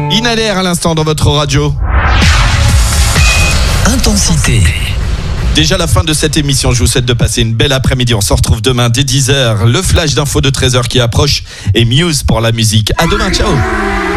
Inhaler à l'instant dans votre radio. Intensité. Déjà la fin de cette émission, je vous souhaite de passer une belle après-midi. On se retrouve demain dès 10h. Le flash d'info de 13h qui approche et Muse pour la musique. À demain, ciao.